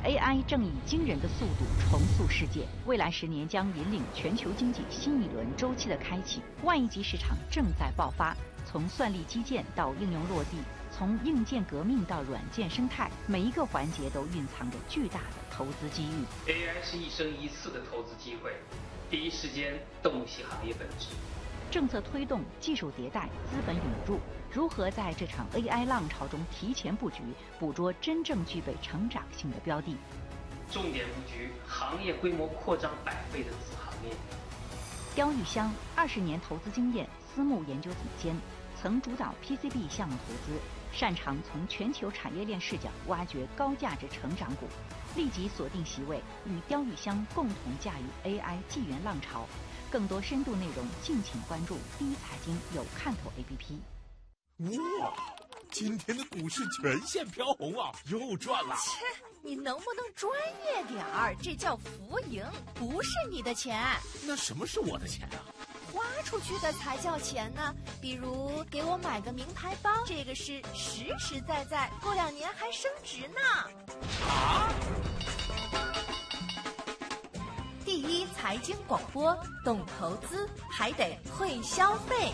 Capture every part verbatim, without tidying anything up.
A I 正以惊人的速度重塑世界，未来十年将引领全球经济新一轮周期的开启。万亿级市场正在爆发，从算力基建到应用落地，从硬件革命到软件生态，每一个环节都蕴藏着巨大的投资机遇。 A I 是一生一次的投资机会，第一时间洞悉行业本质。 政策推动、技术迭代、资本涌入，如何在这场 A I 浪潮中提前布局，捕捉真正具备成长性的标的？ 重点布局行业规模扩张百倍的子行业。 刁玉香二十年投资经验，私募研究总监，曾主导 P C B 项目投资，擅长从全球产业链视角挖掘高价值成长股。立即锁定席位，与刁玉香共同驾驭 A I 纪元浪潮。更多深度内容，敬请关注第一财经有看头 A P P。 哇，今天的股市全线飘红啊，又赚了！ 切，你能不能专业点儿？这叫浮盈，不是你的钱。 那什么是我的钱啊？ 花出去的才叫钱呢。比如给我买个名牌包，这个是实实在在，过两年还升值呢。 啊！ 第一财经广播，懂投资还得会消费。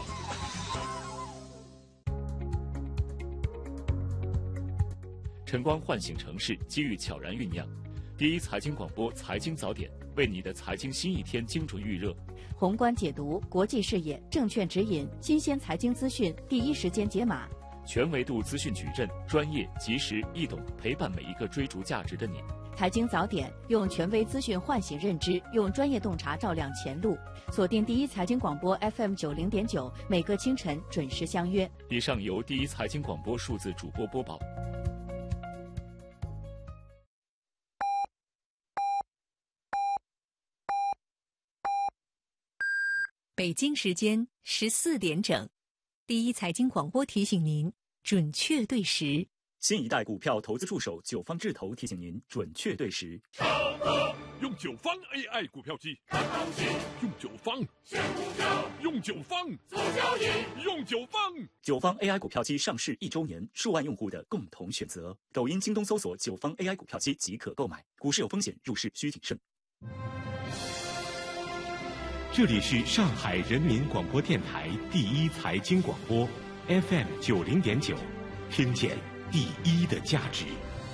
晨光唤醒城市，机遇悄然酝酿。第一财经广播财经早点，为你的财经新一天精准预热。 宏观解读，国际视野，证券指引，新鲜财经资讯，第一时间解码。 全维度资讯矩阵，专业、及时、易懂，陪伴每一个追逐价值的你。 财经早点，用权威资讯唤醒认知，用专业洞察照亮前路。锁定第一财经广播 F M 九零点九，每个清晨准时相约。 以上由第一财经广播数字主播播报。 北京时间十四点整，第一财经广播提醒您准确对时。 新一代股票投资助手九方智投提醒您准确对时。 用九方 A I 股票机，看东西；用九方选股票，用九方做交易，用九方。 九方 A I 股票机上市一周年，数万用户的共同选择。抖音、京东搜索九方 A I 股票机即可购买。股市有风险，入市需谨慎。 这里是上海人民广播电台第一财经广播 F M 九零点九，听见第一的价值。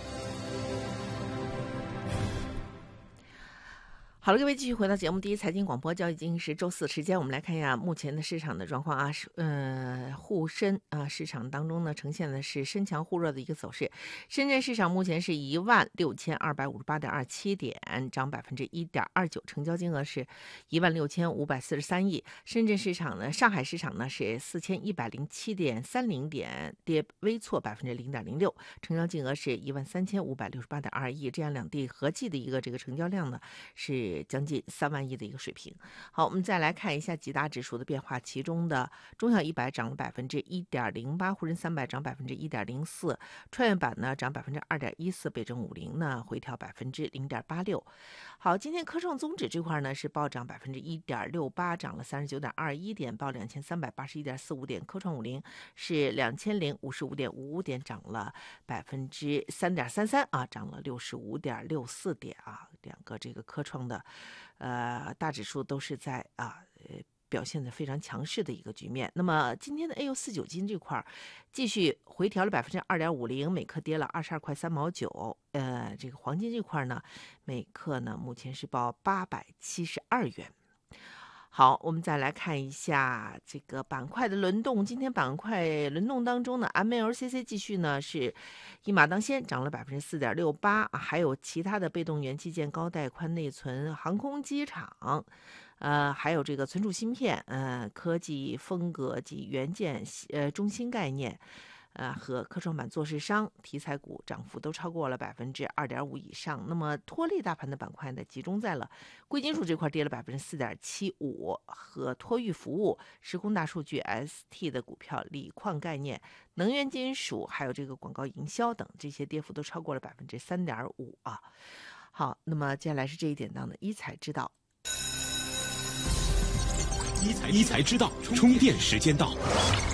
好了，各位继续回到节目第一财经广播，交易经是周四时间，我们来看一下目前的市场的状况啊，呃，沪深啊市场当中呢呈现的是深强互弱的一个走势。深圳市场目前是一万六千二百五十八点二七点，涨百分之一点二九，成交金额是一万六千五百四十三亿。深圳市场呢，上海市场呢是四千一百零七点三零点，跌微挫百分之零点零六，成交金额是一万三千五百六十八点二亿。这样两地合计的一个这个成交量呢是将近三万亿的一个水平。好，我们再来看一下几大指数的变化，其中的中小一百涨了百分之一点零八，沪深三百涨百分之一点零四，创业板呢涨百分之二点一四，北证五零呢回调百分之零点八六。好，今天科创综指这块呢是暴涨百分之一点六八，涨了三十九点二一点，报两千三百八十一点四五点。科创五零是两千零五十五点五五点，涨了百分之三点三三啊，涨了六十五点六四点啊。两个这个科创的呃大指数都是在啊呃表现的非常强势的一个局面。那么今天的 A 股四九金这块继续回调了百分之二点五零，每克跌了二十二块三毛九。呃，这个黄金这块呢，每克呢目前是报八百七十二元。好，我们再来看一下这个板块的轮动。今天板块轮动当中呢 ，M L C C 继续呢是一马当先，涨了百分之四点六八，还有其他的被动元器件、高带宽、内存、航空机场，呃，还有这个存储芯片，呃，科技、风格及元件，呃，中芯概念。呃，和科创板做市商题材股涨幅都超过了百分之二点五以上。那么拖累大盘的板块呢，集中在了贵金属这块，跌了百分之四点七五，和托育服务、时空大数据、S T 的股票、锂矿概念、能源金属，还有这个广告营销等，这些跌幅都超过了百分之三点五啊。好，那么接下来是这一点档的一财知道。 一财一财知道，充电时间到。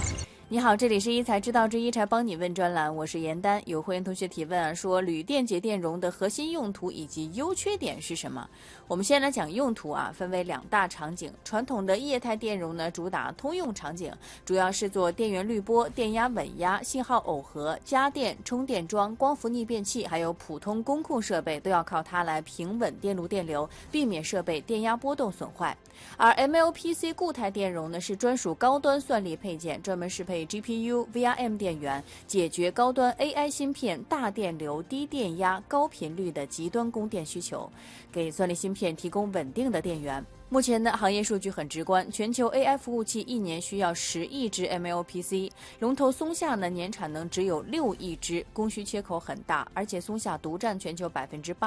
你好，这里是一财知道之一财帮你问专栏，我是严丹。有会员同学提问啊，说铝电解电容的核心用途以及优缺点是什么？我们先来讲用途啊，分为两大场景。传统的液态电容呢，主打通用场景，主要是做电源滤波、电压稳压、信号耦合、家电、充电桩、光伏逆变器，还有普通工控设备都要靠它来平稳电路电流，避免设备电压波动损坏。而 M L P C 固态电容呢，是专属高端算力配件，专门适配 G P U、V R M 电源，解决高端 A I 芯片大电流、低电压、高频率的极端供电需求，给算力芯片提供稳定的电源。目前的行业数据很直观，全球 A I 服务器一年需要十亿只 M L P C， 龙头松下呢年产能只有六亿只，供需缺口很大，而且松下独占全球百分之八。